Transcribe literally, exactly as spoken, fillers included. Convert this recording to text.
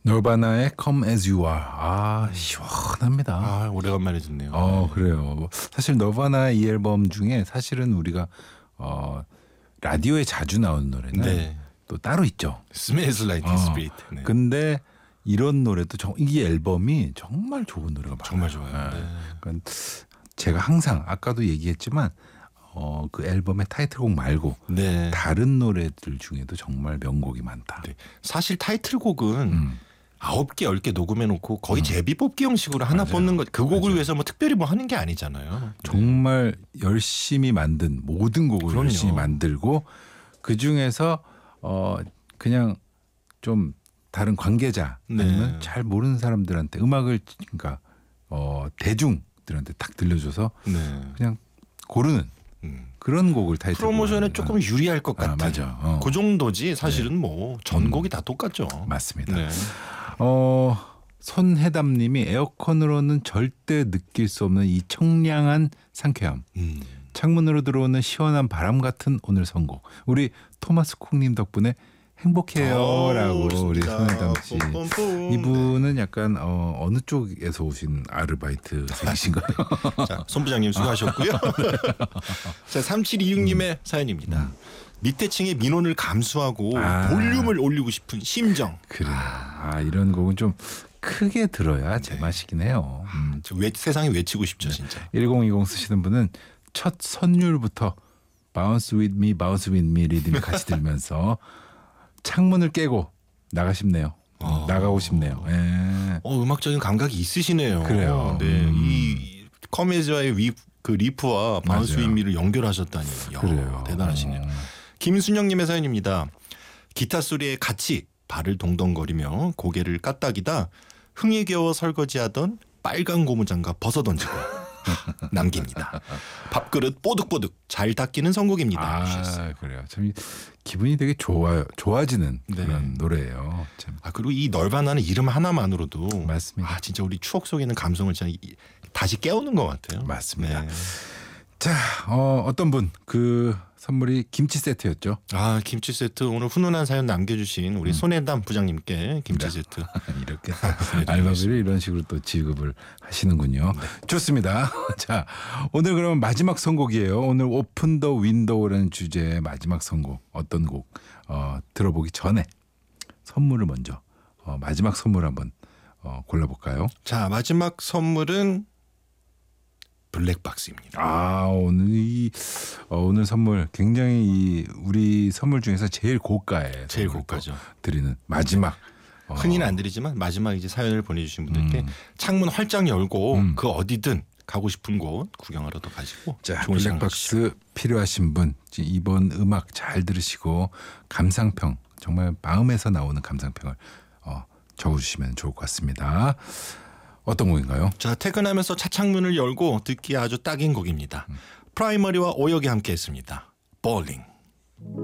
너바나의 Come As You Are. 아, 시원합니다. 아, 오래간만에 듣네요. 어, 그래요. 사실 너바나 이 앨범 중에 사실은 우리가 어, 라디오에 자주 나오는 노래는 네. 또 따로 있죠. Smells Like Teen Spirit. 어, 네. 근데 이런 노래도 정, 이 앨범이 정말 좋은 노래가 많아요. 정말 좋아요. 네. 네. 그러니까 제가 항상 아까도 얘기했지만 어, 그 앨범의 타이틀곡 말고 네. 다른 노래들 중에도 정말 명곡이 많다. 네. 사실 타이틀곡은 음. 아홉 개, 열 개 녹음해놓고 거의 음. 제비뽑기 형식으로 하나 맞아요. 뽑는 것. 그 곡을 맞아요. 위해서 뭐 특별히 뭐 하는 게 아니잖아요. 정말 열심히 만든 모든 곡을 그럼요. 열심히 만들고 그 중에서 어 그냥 좀 다른 관계자 아니면 네. 잘 모르는 사람들한테 음악을 그러니까 어 대중들한테 딱 들려줘서 네. 그냥 고르는 음. 그런 곡을 타이틀 프로모션에 조금 유리할 것 같아요. 아, 맞아. 어. 그 정도지 사실은 뭐 전곡이 음. 다 똑같죠. 맞습니다. 네. 어, 손해담님이 에어컨으로는 절대 느낄 수 없는 이 청량한 상쾌함. 음. 창문으로 들어오는 시원한 바람 같은 오늘 선곡. 우리 토마스 콩님 덕분에 행복해요라고 우리 손해담 씨. 뿜뿜뿜. 이분은 약간 어, 어느 쪽에서 오신 아르바이트생이신가요? 자, 손 부장님 수고하셨고요. 자, 삼칠이육님의 음. 사연입니다. 음. 밑에 층의 민원을 감수하고 아. 볼륨을 올리고 싶은 심정. 그래. 아, 이런 곡은 좀 크게 들어야 제맛이긴 해요. 음. 외, 세상에 외치고 싶죠, 진짜. 일공이공 쓰시는 분은 첫 선율부터 Bounce with me, bounce with me 리듬이 같이 들면서 창문을 깨고 나가 싶네요. 어. 나가고 싶네요. 예. 어, 음악적인 감각이 있으시네요. 그래요. 네, 음. 이 커메즈와의 위, 그 리프와 바운스 윗 미를 연결하셨다니. 야, 그래요. 대단하시네요. 어. 김순영님의 사연입니다. 기타 소리에 같이 발을 동동거리며 고개를 까딱이다 흥에 겨워 설거지하던 빨간 고무장갑 벗어던지고 남깁니다. 밥그릇 뽀득뽀득 잘 닦이는 선곡입니다. 아, 그래요. 참 기분이 되게 좋아요. 좋아지는 네. 그런 노래예요. 참. 아, 그리고 이 널바나는 이름 하나만으로도 맞습니다. 아, 진짜 우리 추억 속에 있는 감성을 진짜 다시 깨우는 것 같아요. 맞습니다. 네. 자, 어, 어떤 분 그 선물이 김치 세트였죠. 아, 김치 세트 오늘 훈훈한 사연 남겨주신 우리 음. 손해담 부장님께 김치 세트 이렇게 알바비를 이런 식으로 또 지급을 하시는군요. 네. 좋습니다. 자, 오늘 그러면 마지막 선곡이에요. 오늘 오픈 더 윈도우라는 주제의 마지막 선곡 어떤 곡 어, 들어보기 전에 선물을 먼저 어, 마지막 선물 한번 어, 골라볼까요? 자, 마지막 선물은 블랙박스입니다. 아, 오늘 이 어, 오늘 선물 굉장히 이 우리 선물 중에서 제일 고가의 제일 고가죠. 드리는 마지막 어. 흔히는 안 드리지만 마지막 이제 사연을 보내주신 분들께 음. 창문 활짝 열고 음. 그 어디든 가고 싶은 곳 구경하러도 가시고. 자, 블랙박스 필요하신 분 이번 음악 잘 들으시고 감상평 정말 마음에서 나오는 감상평을 어, 적어주시면 좋을 것 같습니다. 어떤 곡인가요? 자, 퇴근하면서 차 창문을 열고 듣기 아주 딱인 곡입니다. 음. 프라이머리와 오혁이 함께했습니다. 볼링.